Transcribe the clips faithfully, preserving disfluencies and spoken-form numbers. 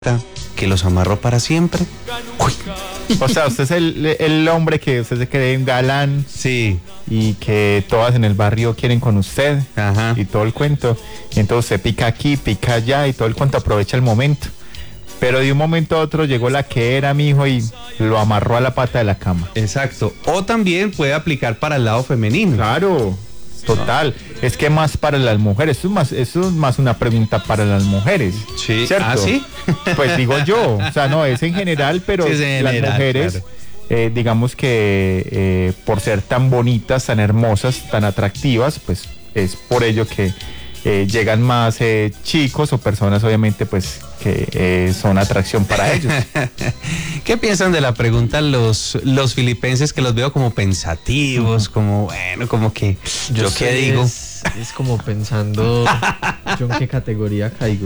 que los amarró para siempre. Uy. O sea, usted es el, el hombre que usted se cree un galán. Sí. Y que todas en el barrio quieren con usted. Ajá. Y todo el cuento. Y entonces se pica aquí, pica allá y todo el cuento, aprovecha el momento. Pero de un momento a otro llegó la que era mi hijo y lo amarró a la pata de la cama. Exacto. O también puede aplicar para el lado femenino. Claro. Total, no. Es que más para las mujeres, eso es más, eso es más una pregunta para las mujeres. Sí. ¿Cierto? ¿Ah, sí? Pues digo yo, o sea, no, es en general, pero sí, es en las general, mujeres, claro. eh, digamos que eh, por ser tan bonitas, tan hermosas, tan atractivas, pues es por ello que eh, llegan más eh, chicos o personas, obviamente, pues que eh, son atracción para ellos. ¿Qué piensan de la pregunta los, los filipenses, que los veo como pensativos, uh-huh. como, bueno, como que, yo, yo qué digo? Es, es como pensando, ¿yo en qué categoría caigo?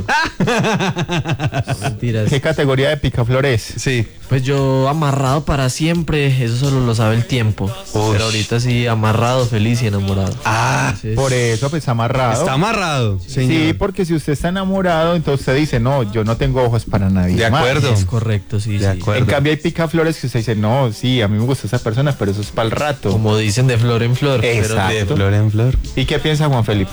No, mentiras. ¿Qué categoría de picaflores? Sí. Pues yo amarrado para siempre, eso solo lo sabe el tiempo. Uy. Pero ahorita sí, amarrado, feliz y enamorado. Ah, entonces, por eso pues amarrado. Está amarrado, señor. Sí, porque si usted está enamorado, entonces usted dice, no, yo no tengo ojos para nadie. De acuerdo. Más. Es correcto, sí, de sí. acuerdo. En cambio hay picaflores que usted dice, no, sí, a mí me gusta esa persona, pero eso es para el rato. Como dicen, de flor en flor. Exacto. Pero de flor en flor. ¿Y qué piensa Juan Felipe?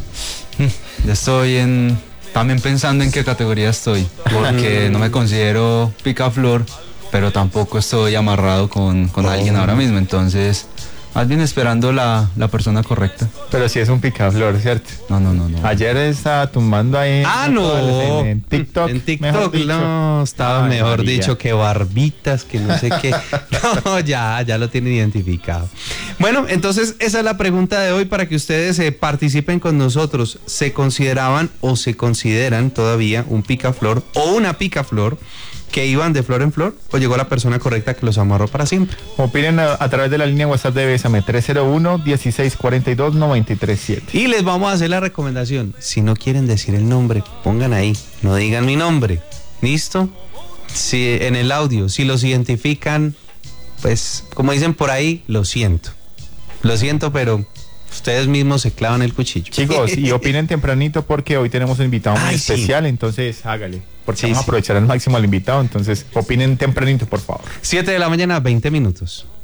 Yo estoy en, también pensando en qué categoría estoy, porque no me considero picaflor, pero tampoco estoy amarrado con, con oh. alguien ahora mismo, entonces más bien esperando la, la persona correcta. Pero si es un picaflor, ¿cierto? No, no, no, no. Ayer estaba tumbando ahí. Ah, no. En, en TikTok. En TikTok, no, estaba Ay, mejor María. dicho que barbitas, que no sé qué. No, ya, ya lo tienen identificado. Bueno, entonces esa es la pregunta de hoy para que ustedes eh, participen con nosotros. ¿Se consideraban o se consideran todavía un picaflor o una picaflor que iban de flor en flor, o llegó la persona correcta que los amarró para siempre? Opinen a, a través de la línea WhatsApp de Bésame tres cero uno, dieciséis cuarenta y dos, noventa y tres siete. Y les vamos a hacer la recomendación, si no quieren decir el nombre, pongan ahí, no digan mi nombre, ¿listo? Si en el audio, si los identifican, pues como dicen por ahí, lo siento, lo siento, pero ustedes mismos se clavan el cuchillo. Chicos, y opinen tempranito porque hoy tenemos un invitado muy Ay, especial, sí. entonces hágale. Porque sí, vamos sí. a aprovechar al máximo al invitado, entonces opinen tempranito, por favor. siete de la mañana, veinte minutos.